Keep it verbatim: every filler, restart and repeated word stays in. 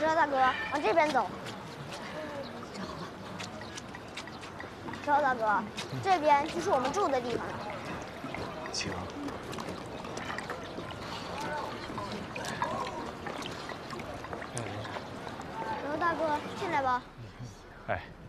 石头大哥，往这边走。 站好了。 石头大哥，这边就是我们住的地方了。 请。 石头大哥，进来吧。 哎。